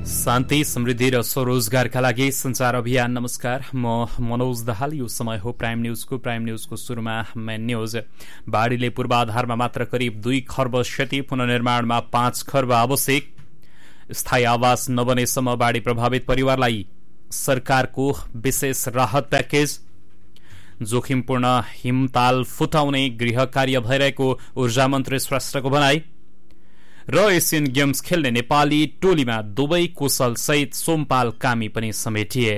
शान्ति समृद्धि र स्वरोजगारका लागि संचार अभियान। नमस्कार, म मनोज दाहाल। यो समय हो प्राइम न्यूजको सुरुमा मेन न्यूज। बाढीले पूर्वाधारमा मात्र करिब 2 खर्ब क्षति, पुनर्निर्माणमा 5 खर्ब आवश्यक। स्थायी आवास नबनेसम्म बाढी प्रभावित परिवारलाई सरकारको विशेष राहत प्याकेज। जोखिमपूर्ण हिमताल फुटाउने गृह कार्य भइरहेको ऊर्जा मन्त्री श्रेष्ठको भनाई। र एसियन गेम्स खेल्ने नेपाली टोलीमा दुवै कुशल सहित सोमपाल कामी पनि समेटिए।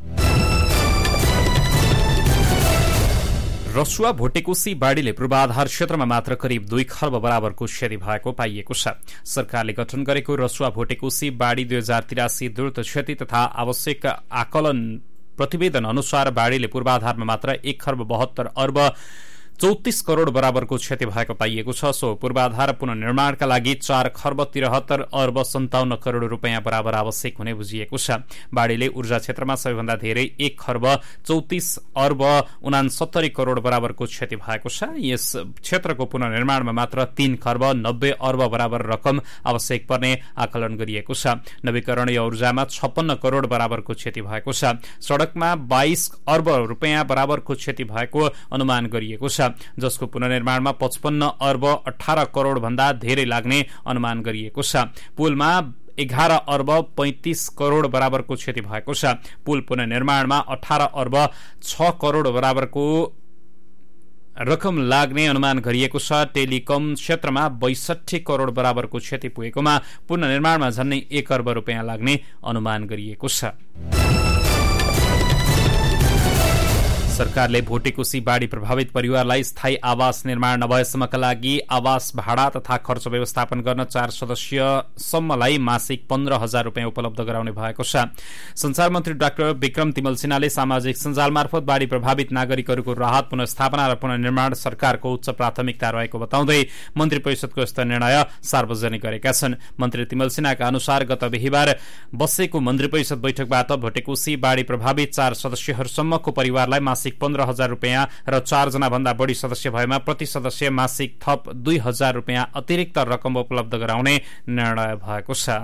रसुवा भोटेकोशी बाढीले पूर्वाधार क्षेत्रमा मात्र करिब 2 खर्ब बराबरको क्षति भएको पाइएको छ। सरकारले गठन गरेको रसुवा भोटेकोशी बाढी 2083 द्रुत क्षति तथा आवश्यक आकलन प्रतिवेदन अनुसार बाढीले पूर्वाधारमा मात्र 1 खर्ब 72 अर्ब 34 करोड़ बराबरको क्षति भएको पाइएको छ। सो पूर्वाधार पुनर्निर्माणका लागि 4 खर्ब 73 अर्ब 57 करोड़ रूपियाँ बराबर आवश्यक हुने बुझिएको छ। बाढीले ऊर्जा क्षेत्रमा सबैभन्दा धेरै 1 खर्ब 34 अर्ब 69 करोड़ बराबरको क्षति भएको छ। यस क्षेत्रको पुनर्निर्माणमा मात्र 3 खर्ब 90 अर्ब बराबर रकम आवश्यक पर्ने आकलन गरिएको छ। नवीकरणीय ऊर्जामा 56 करोड़ बराबरको क्षति भएको छ। सड़कमा 22 अर्ब रूपियाँ बराबरको क्षति भएको अनुमान गरिएको छ, जसको पुनर्निर्माणमा 55 अर्ब 18 करोड़ भन्दा धेरै लाग्ने अनुमान गरिएको छ। पुलमा 11 अर्ब 35 करोड़ बराबरको क्षति भएको छ। पुल पुनर्निर्माणमा 18 अर्ब 6 करोड़ बराबरको रकम लाग्ने अनुमान गरिएको छ। टेलिकम क्षेत्रमा 62 करोड़ बराबरको क्षति पुगेकोमा पुनर्निर्माणमा झन्नै 1 अर्ब रूपियाँ लाग्ने अनुमान गरिएको छ। सरकारले भोटेकोशी बाढी प्रभावित परिवारलाई स्थायी आवास निर्माण नभएसम्मका लागि आवास भाडा तथा खर्च व्यवस्थापन गर्न 4 सदस्यसम्मलाई मासिक 15,000 रूपियाँ उपलब्ध गराउने भएको छ। संचार मन्त्री डाक्टर विक्रम तिमल सिन्हाले सामाजिक सञ्जाल मार्फत बाढी प्रभावित नागरिकहरूको राहत पुनर्स्थापना र पुनर्निर्माण सरकारको उच्च प्राथमिकता रहेको बताउँदै मन्त्री परिषदको यस्तो निर्णय सार्वजनिक गरेका छन्। मन्त्री तिमल सिन्हाका अनुसार गत बिहिबार बसेको मन्त्री परिषद बैठकबाट भोटेकोशी बाढी प्रभावित 4 सदस्यहरूसम्मको परिवारलाई मासिक 15,000 रूपियाँ र 4 जना भन्दा बढ़ी सदस्य भएमा प्रति सदस्य मासिक थप 2,000 रूपियाँ अतिरिक्त रकम उपलब्ध गराउने निर्णय भएको छ।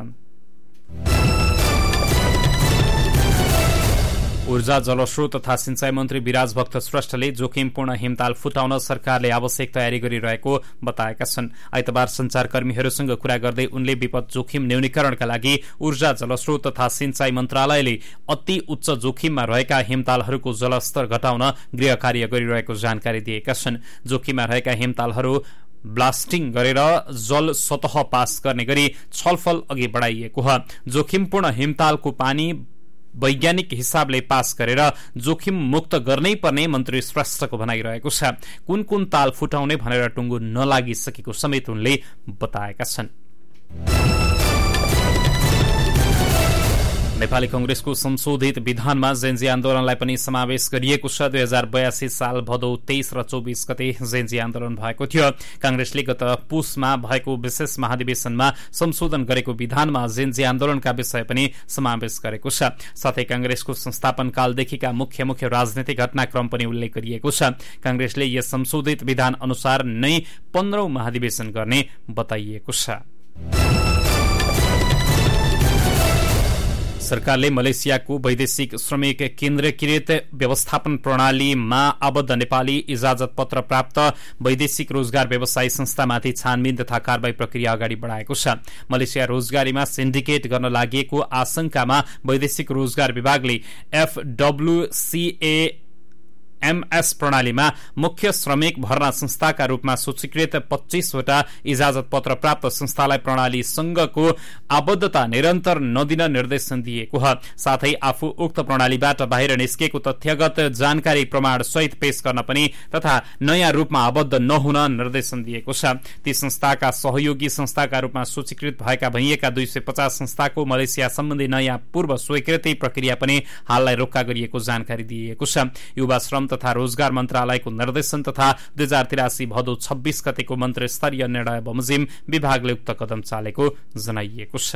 ऊर्जा जलस्रोत तथा सिंचाई मन्त्री विराज भक्त श्रेष्ठले जोखिमपूर्ण हिमताल फुटाउन सरकारले आवश्यक तयारी गरिरहेको बताएका छन्। आइतबार संचारकर्मीहरूसँग कुरा गर्दै उनले विपद जोखिम न्यूनीकरणका लागि ऊर्जा जलस्रोत तथा सिंचाई मन्त्रालयले अति उच्च जोखिममा रहेका हिमतालहरूको जलस्तर घटाउन गृह कार्य गरिरहेको जानकारी दिएका छन्। जोखिममा रहेका हिमतालहरू ब्लास्टिङ गरेर जल सतह पास गर्ने गरी छलफल अघि बढाइएको हो। जोखिमपूर्ण हिमतालको पानी वैज्ञानिक हिसाबले पास गरेर जोखिम मुक्त गर्नै पर्ने मन्त्री श्रेष्ठको भनाइरहेको छ। कुन कुन ताल फुटाउने भनेर टुङ्गो नलागिसकेको समेत उनले बताएका छन्। नेपाली कंग्रेसको संशोधित विधानमा जेनजी आन्दोलनलाई पनि समावेश गरिएको छ। 2082 साल भदौ 23 र 24 गते जेनजी आन्दोलन भएको थियो। कांग्रेसले गत पुसमा भएको विशेष महाधिवेशनमा संशोधन गरेको विधानमा जेनजी आन्दोलनका विषय पनि समावेश गरेको छ। साथै कांग्रेसको संस्थापन कालदेखिका मुख्य राजनीतिक घटनाक्रम पनि उल्लेख गरिएको छ। कांग्रेसले यस संशोधित विधान अनुसार नै 15औं महाधिवेशन गर्ने बताइएको छ। सरकारले मलेसियाको वैदेशिक श्रमिक केन्द्रीकृत व्यवस्थापन प्रणालीमा आबद्ध नेपाली इजाजत पत्र प्राप्त वैदेशिक रोजगार व्यवसायी संस्थामाथि छानबिन तथा कारबाही प्रक्रिया अगाडि बढाएको छ। मलेसिया रोजगारीमा सिन्डिकेट गर्न लागि आशंकामा वैदेशिक रोजगार विभागले FWCAMS प्रणालीमा मुख्य श्रमिक भर्ना संस्थाका रूपमा सूचीकृत 25 वटा इजाजत पत्र प्राप्त संस्थालाई प्रणालीसँगको आबद्धता निरन्तर नदिन निर्देशन दिएको हो। साथै आफू उक्त प्रणालीबाट बाहिर निस्केको तथ्यगत जानकारी प्रमाण सहित पेश गर्न पनि तथा नयाँ रूपमा आबद्ध नहुन निर्देशन दिएको छ। ती संस्थाका सहयोगी संस्थाका रूपमा सूचीकृत भएका भइएका 250 संस्थाको मलेसिया सम्बन्धी नयाँ पूर्व स्वीकृति प्रक्रिया पनि हाललाई रोक्का गरिएको जानकारी दिएको छ। युवा श्रम तथा रोजगार मन्त्रालयको निर्देशन तथा 2083 भदौ 26 गतेको मन्त्री स्तरीय निर्णय बमोजिम विभागले उक्त कदम चालेको जनाइएको छ।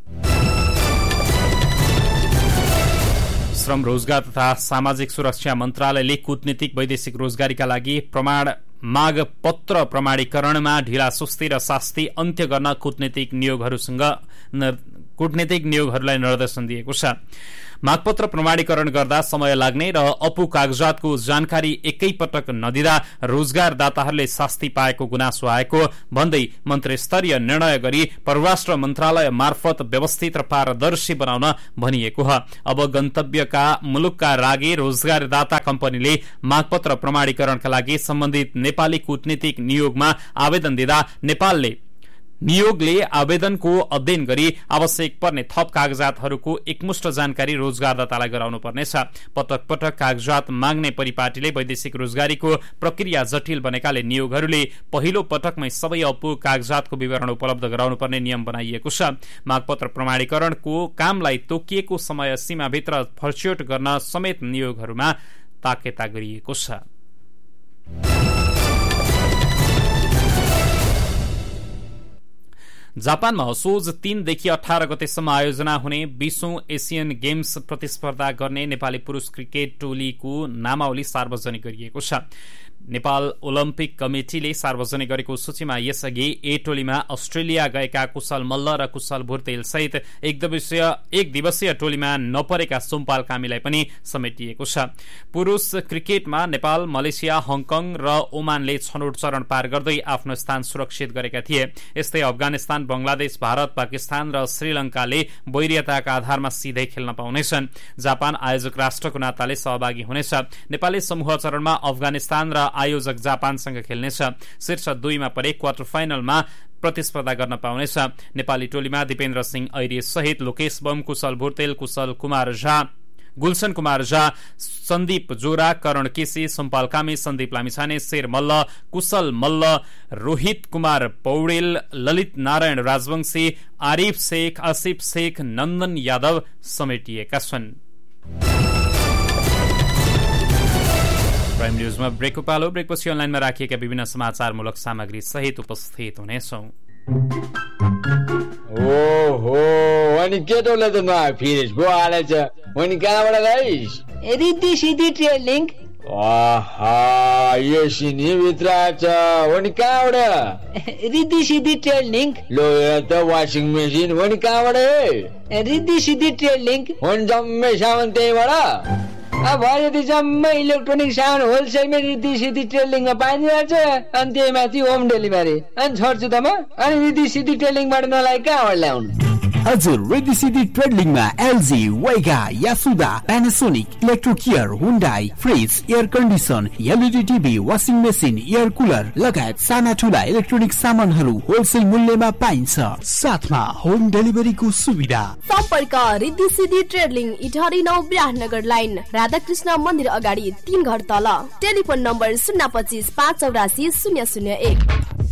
श्रम रोजगार तथा सामाजिक सुरक्षा मन्त्रालयले कूटनीतिक वैदेशिक रोजगारीका लागि प्रमाण माग पत्र प्रमाणीकरणमा ढिलासुस्ती र शास्ति अन्त्य गर्न कूटनीतिक कूटनीतिक नियोगहरूलाई निर्देशन दिएको छ। मागपत्र प्रमाणीकरण गर्दा समय लाग्ने र अपू कागजातको जानकारी एकैपटक नदिँदा रोजगारदाताहरूले शास्ति पाएको गुनासो आएको भन्दै मन्त्री स्तरीय निर्णय गरी परराष्ट्र मन्त्रालय मार्फत व्यवस्थित र पारदर्शी बनाउन भनिएको हो। अब गन्तव्यका मुलुकका लागि रोजगारदाता कम्पनीले मागपत्र प्रमाणीकरणका लागि सम्बन्धित नेपाली कूटनीतिक नियोगमा आवेदन दिँदा नियोगले आवेदनको अध्ययन गरी आवश्यक पर्ने थप कागजातहरूको एकमुष्ट जानकारी रोजगारदातालाई गराउनु पर्नेछ। पटक पटक कागजात माग्ने परिपाटीले वैदेशिक रोजगारीको प्रक्रिया जटिल बनेकाले नियोगहरूले पहिलो पटकमै सबै अपू कागजातको विवरण उपलब्ध गराउनु पर्ने नियम बनाइएको छ। मागपत्र प्रमाणीकरणको कामलाई तोकिएको समय सीमाभित्र फर्च्योट गर्न समेत नियोगहरूमा ताकेता गरिएको छ। जापानमा असोज 3 देखि 18 गतेसम्म आयोजना हुने 20औं एसियन गेम्स प्रतिस्पर्धा गर्ने नेपाली पुरूष क्रिकेट टोलीको नामावली सार्वजनिक गरिएको छ। नेपाल ओलम्पिक कमिटिले सार्वजनिक गरेको सूचीमा यसअघि ए टोलीमा अस्ट्रेलिया गएका कुशल मल्ल र कुशल भुर्तेल सहित एक दिवसीय टोलीमा नपरेका सोमपाल कामीलाई पनि समेटिएको छ। पुरूष क्रिकेटमा नेपाल, मलेसिया, हङकङ र ओमानले छनौट चरण पार गर्दै आफ्नो स्थान सुरक्षित गरेका थिए। यस्तै अफगानिस्तान, बंगलादेश, भारत, पाकिस्तान र श्रीलंकाले वैरियताका आधारमा सिधै खेल्न पाउनेछन्। जापान आयोजक राष्ट्रको नाताले सहभागी हुनेछ। नेपालले समूह चरणमा अफगानिस्तान र आयोजक जापानसँग खेल्नेछ। शीर्ष 2मा परे क्वार्टर फाइनलमा प्रतिस्पर्धा गर्न पाउनेछ। नेपाली टोलीमा दिपेन्द्र सिंह ऐरी सहित लोकेश बम, कुशल भुर्तेल, कुशल कुमार झा, गुलशन कुमार झा, सन्दीप जोरा, करण केसी, सोमपाल कामी, सन्दीप लामिछाने, शेर मल्ल, कुशल मल्ल, रोहित कुमार पौडेल, ललित नारायण राजवंशी, आरिफ शेख, आसिफ शेख, नन्दन यादव समेटिएका छन्। प्राइम न्यूजमा ब्रेकको पालो। ब्रेकपछि अनलाइनमा राखिएका विभिन्न समाचारमूलक सामग्री सहित उपस्थित हुनेछौं। ओहो, अनि केटोले त नफिनिस भो हालेछ। अनि कहाँबाट ल्याइस? Riddhi Siddhi trade link. आहा, यो सिनी भित्र छ। अनि कहाँबाट? Riddhi Siddhi trade link. लो यो त वाशिङ मेसिन। अनि कहाँबाट? Riddhi Siddhi trade link. अनि जम्मै सामान त्यहीबाट? अब यदि जम्मै इलेक्ट्रोनिक सामान होलसेलमा रिद्धि सिद्धि ट्रेडिङमा पाइदिरहेछ। अनि त्यही माथि होम डेलिभरी। अनि छोड्छु त म। अनि रिद्धि सिद्धि ट्रेडिङबाट नलाइ कहाँबाट ल्याउनु? हजुर, रिद्धि सिद्धि ट्रेडिङमा एलजी, वेगा, यासुदा, प्यानासोनिक, इलेक्ट्रोकेयर, Hyundai, fridge, air condition, LED TV, washing machine, air cooler लगायत साना ठुला इलेक्ट्रोनिक सामानहरू होलसेल मूल्यमा पाइन्छ। साथमा होम डेलिभरीको सुविधा। सम्पर्क रिद्धि सिद्धि ट्रेडिङ, इटहरी 9 विराटनगर लाइन, राधाकृष्ण मन्दिर अगाडि 3 घर तल। Telephone number 025 584 001।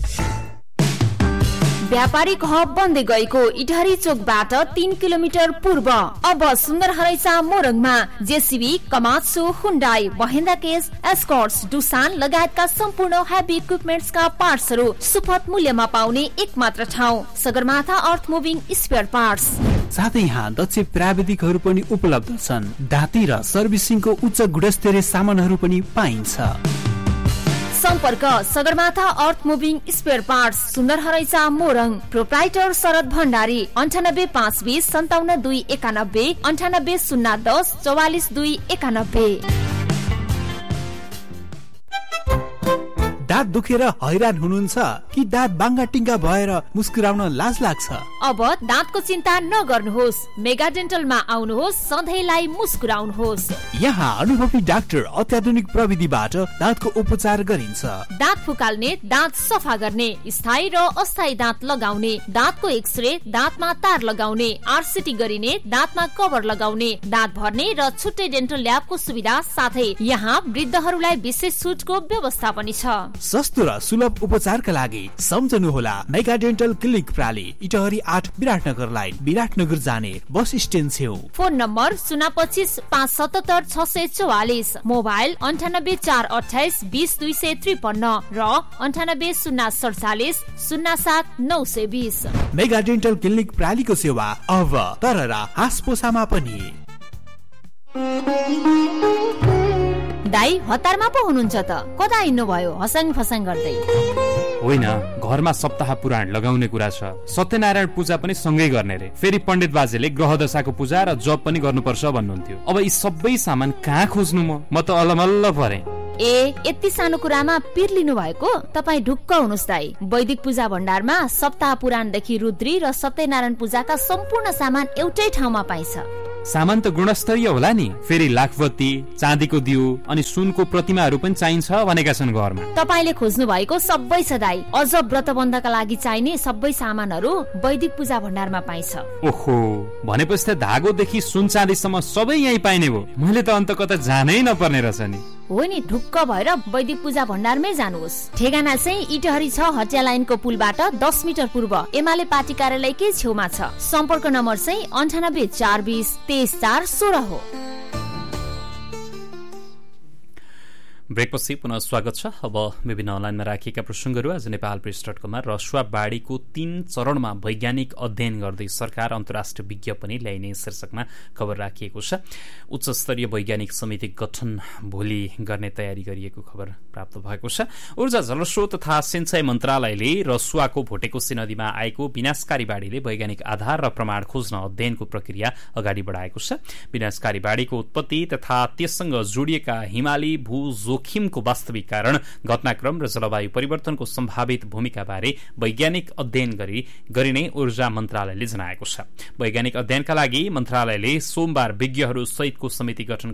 व्यापारिक हब बन्दै गएको इटहरी चोकबाट 3 किलोमिटर पूर्व अब सुन्दर हरैसा मोरङमा JCB, कमात्सु, Hyundai, Mahendra case, Escorts, Dusan लगायतका सम्पूर्ण हेभी इक्विपमेन्ट्सका पार्ट्सहरू सुपथ मूल्यमा पाउने एकमात्र ठाउँ सगरमाथा अर्थ मुभिङ स्पेयर पार्ट्स। साथै यहाँ दक्ष प्राविधिकहरू पनि उपलब्ध छन्। दाती र सर्भिसिङको उच्च गुणस्तरीय सामानहरू पनि पाइन्छ। सम्पर्क सगरमाथा अर्थ मुभिङ स्पेयर पार्ट्स, सुन्दर हरैसा मोरङ। प्रोप्राइटर शरद भण्डारी 98 520 57 2 91 98 010 44 2 91। दाँत दुखेर हैरान हुनुहुन्छ कि दाँत बाङ्गा टिङ्गा भएर मुस्कुराउन लाज लाग्छ? अब दाँतको चिन्ता नगर्नुहोस्। मेगा डेन्टलमा आउनुहोस्, सधैँलाई मुस्कुराउनुहोस्। यहाँ अनुभवी डाक्टर अत्याधुनिक प्रविधिबाट दाँतको उपचार गरिन्छ। दाँत फुकाल्ने, दाँत सफा गर्ने, स्थायी र अस्थायी दाँत लगाउने, दाँतको एक्सरे, दाँतमा तार लगाउने, आरसीटी गरिने, दाँतमा कभर लगाउने, दाँत भर्ने र छुट्टै डेन्टल ल्याबको सुविधा साथै यहाँ वृद्धहरूलाई विशेष छुटको व्यवस्था पनि छ। सस्तो र सुलभ उपचारका लागि सम्झनुहोला mega dental clinic प्राली, Itahari 8 Biratnagar line, Biratnagar जाने बस स्ट्यान्ड छेउ। फोन नम्बर 025 577 644, मोबाइल 98 428 20 253 र 98 047 07 920। मेगा डेन्टल क्लिनिक प्रालीको सेवा अब तररा हासपोसामा पनि। दाई हतारमा पो हुनुहुन्छ त, कता हिँड्नु भयो हसाङ फसाङ गर्दै? होइन, घरमा सप्ताह पुराण लगाउने कुरा छ। सत्यनारायण पूजा पनि सँगै गर्ने रे। फेरि पण्डित बाजेले ग्रह दशाको पूजा र जप पनि गर्नुपर्छ भन्नुहुन्थ्यो। अब यी सबै सामान कहाँ खोज्नु? म त अलमल्ल परे। यति सानो कुरामा पिर लिनु भएको? तपाईँ ढुक्क हुनुहोस् दाई। वैदिक पूजा भण्डारमा सप्ताह पुराणदेखि रुद्री र सत्यनारायण पूजाका सम्पूर्ण सामान एउटै ठाउँमा पाइन्छ। सामान त गुणस्तरीय होला नि। फेरि लाखबत्ती, चाँदीको दियो अनि सुनको प्रतिमाहरू पनि चाहिन्छ भनेका छन् घरमा। तपाईले खोज्नु भएको सबै छ दाई। अझ व्रतबन्धका लागि चाहिने सबै सामानहरू वैदिक पूजा भण्डारमा पाइन्छ। ओहो, भनेपछि त धागोदेखि सुन चाँदीसम्म सबै यही पाइने भो। मैले त अन्त कता जानै नपर्ने रहेछ नि। हो नि, ढुक्क भएर वैदिक पूजा भण्डारमै जानुहोस्। ठेगाना चाहिँ इटहरी 6 हटिया लाइनको पुलबाट 10 मिटर पूर्व एमाले पार्टी कार्यालयकै छेउमा छ। सम्पर्क नम्बर चाहिँ 98 420 23 416 हो। ब्रेकपछि पुनः स्वागत छ। अब विभिन्न अनलाइनमा राखिएका प्रसंगहरू आज नेपाल प्रेस.com रसुवा बाढीको 3 चरणमा वैज्ञानिक अध्ययन गर्दै सरकार अन्तर्राष्ट्रिय विज्ञापन ल्याइने शीर्षकमा खबर राखिएको छ। उच्च स्तरीय वैज्ञानिक समिति गठन भोलि गर्ने तयारी गरिएको खबर प्राप्त भएको छ। ऊर्जा जलस्रोत तथा सिंचाई मन्त्रालयले रसुवाको भोटेकोशी नदीमा आएको विनाशकारी बाढीले वैज्ञानिक आधार र प्रमाण खोज्न अध्ययनको प्रक्रिया अगाडि बढाएको छ। विनाशकारी बाढीको उत्पत्ति तथा त्यससँग जोडिएका हिमाली भू जोखिमको वास्तविक कारण, घटनाक्रम र जलवायु परिवर्तनको सम्भावित भूमिका बारे वैज्ञानिक अध्ययन गरिने ऊर्जा मन्त्रालयले जनाएको छ। वैज्ञानिक अध्ययनका लागि मन्त्रालयले सोमबार विज्ञहरू सहितको समिति गठन